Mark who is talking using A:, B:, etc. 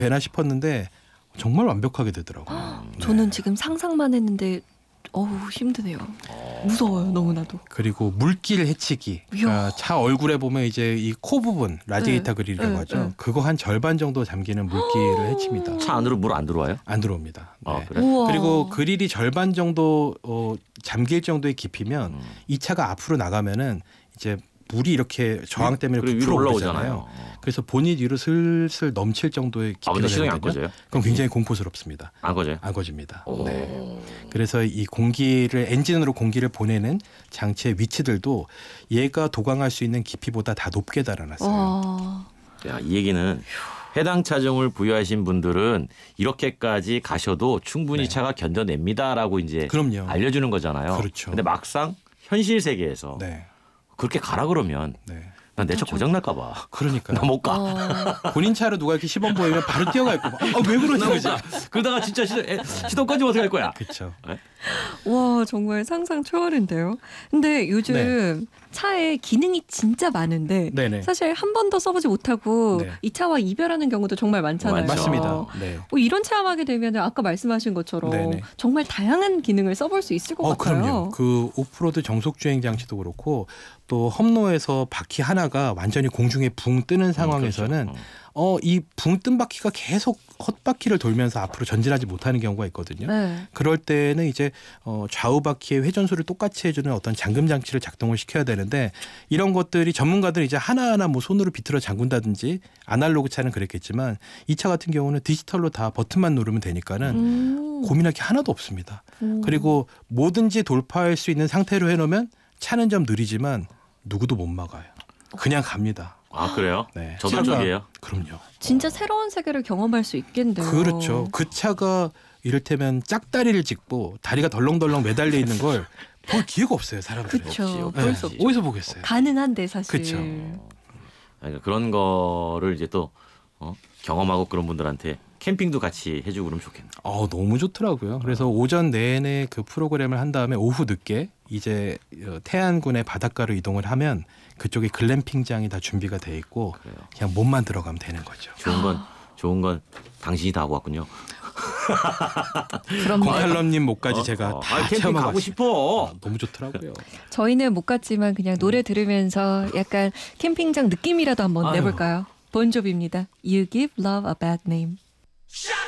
A: 되나 싶었는데 정말 완벽하게 되더라고요.
B: 저는 지금 상상만 했는데 힘드네요. 무서워요, 너무나도.
A: 그리고 물길 해치기. 그러니까 차 얼굴에 보면 이제 이 코 부분 라디에이터 그릴이라고 하죠. 그거 한 절반 정도 잠기는 물길을 해칩니다.
C: 차 안으로 물 안 들어와요?
A: 안 들어옵니다. 네.
C: 그래?
A: 그리고 그릴이 절반 정도 잠길 정도의 깊이면 이 차가 앞으로 나가면은 이제 물이 이렇게 저항 때문에 부풀어 오르잖아요. 그래서 본인 위로 슬슬 넘칠 정도의 깊이가
C: 시동이 안
A: 되거든요.
C: 꺼져요?
A: 그럼 굉장히 공포스럽습니다.
C: 안 꺼져요?
A: 안 꺼집니다. 네. 그래서 이 공기를 엔진으로 공기를 보내는 장치의 위치들도 얘가 도강할 수 있는 깊이보다 다 높게 달아놨어요.
C: 야, 이 얘기는 해당 차종을 부여하신 분들은 이렇게까지 가셔도 충분히 차가 견뎌냅니다라고 이제
A: 그럼요.
C: 알려주는 거잖아요.
A: 그렇죠.
C: 근데 막상 현실 세계에서 그렇게 가라 그러면 난 내 차 고장 날까 봐.
A: 그러니까요.
C: 나 못 가.
A: 본인 차로 누가 이렇게 시범 보이면 바로 뛰어갈 거. 왜 그러지? 거지?
C: 그러다가 진짜 시동 꺼지면 어떻게 할 거야?
A: 그렇죠.
B: 와, 정말 상상 초월인데요. 근데 요즘 차에 기능이 진짜 많은데 사실 한 번도 써보지 못하고 이 차와 이별하는 경우도 정말 많잖아요.
A: 맞습니다.
B: 이런 체험하게 되면 아까 말씀하신 것처럼 정말 다양한 기능을 써볼 수 있을 것 같아요.
A: 그럼요. 그 오프로드 정속 주행 장치도 그렇고 또 험로에서 바퀴 하나가 완전히 공중에 붕 뜨는 상황에서는 이 붕 뜬 바퀴가 계속 헛바퀴를 돌면서 앞으로 전진하지 못하는 경우가 있거든요. 그럴 때는 이제 좌우 바퀴의 회전수를 똑같이 해주는 어떤 잠금 장치를 작동을 시켜야 되는데 이런 것들이 전문가들이 이제 하나하나 뭐 손으로 비틀어 잠근다든지 아날로그 차는 그랬겠지만 이 차 같은 경우는 디지털로 다 버튼만 누르면 되니까는 고민할 게 하나도 없습니다. 그리고 뭐든지 돌파할 수 있는 상태로 해놓으면 차는 좀 느리지만 누구도 못 막아요. 그냥 갑니다.
C: 아, 그래요?
A: 네.
C: 저돌적이에요?
A: 그럼요.
B: 진짜 새로운 세계를 경험할 수 있겠네요.
A: 그렇죠. 그 차가 이를테면 짝다리를 짚고 다리가 덜렁덜렁 매달려 있는 걸 볼 기회가 없어요, 사람들이.
B: 그렇죠.
A: 어디서 보겠어요?
B: 가능한데 사실.
A: 그렇죠.
C: 그러니까 그런 거를 이제 또 경험하고 그런 분들한테 캠핑도 같이 해주고 그러면 좋겠네요.
A: 너무 좋더라고요. 그래서 오전 내내 그 프로그램을 한 다음에 오후 늦게 이제 태안군의 바닷가로 이동을 하면 그쪽에 글램핑장이 다 준비가 돼 있고 그냥 몸만 들어가면 되는 거죠.
C: 좋은 건 당신이 다 하고 왔군요.
A: 공팔럼님 목까지 제가 다
C: 캠핑 가고 싶어.
A: 너무 좋더라고요.
B: 저희는 못 갔지만 그냥 노래 들으면서 약간 캠핑장 느낌이라도 한번 내볼까요? 본조비입니다. You give love a bad name.